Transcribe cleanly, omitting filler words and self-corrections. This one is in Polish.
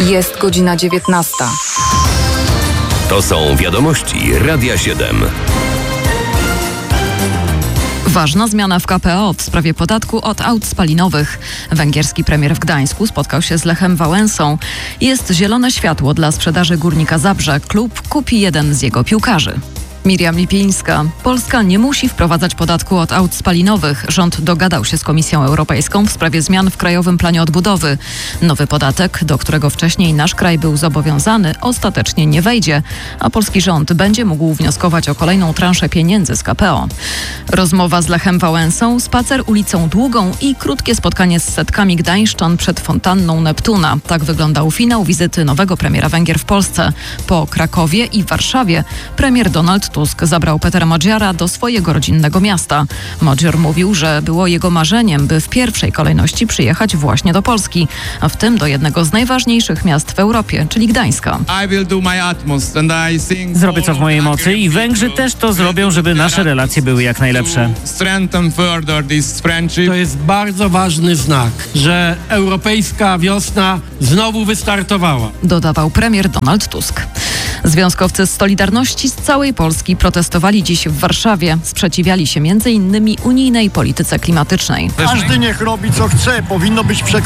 Jest godzina 19. To są wiadomości Radia 7. Ważna zmiana w KPO w sprawie podatku od aut spalinowych. Węgierski premier w Gdańsku spotkał się z Lechem Wałęsą. Jest zielone światło dla sprzedaży Górnika Zabrze. Klub kupi jeden z jego piłkarzy. Miriam Lipińska. Polska nie musi wprowadzać podatku od aut spalinowych. Rząd dogadał się z Komisją Europejską w sprawie zmian w Krajowym Planie Odbudowy. Nowy podatek, do którego wcześniej nasz kraj był zobowiązany, ostatecznie nie wejdzie, a polski rząd będzie mógł wnioskować o kolejną transzę pieniędzy z KPO. Rozmowa z Lechem Wałęsą, spacer ulicą Długą i krótkie spotkanie z setkami gdańszczan przed fontanną Neptuna. Tak wyglądał finał wizyty nowego premiera Węgier w Polsce. Po Krakowie i Warszawie premier Donald Tusk zabrał Petera Modziara do swojego rodzinnego miasta. Modzior mówił, że było jego marzeniem, by w pierwszej kolejności przyjechać właśnie do Polski, a w tym do jednego z najważniejszych miast w Europie, czyli Gdańska. Zrobię co w mojej mocy i Węgrzy też to zrobią, żeby nasze relacje były jak najlepsze. To jest bardzo ważny znak, że europejska wiosna znowu wystartowała. Dodawał premier Donald Tusk. Związkowcy z Solidarności z całej Polski protestowali dziś w Warszawie. Sprzeciwiali się m.in. unijnej polityce klimatycznej. Każdy niech robi co chce, powinno być przekonanie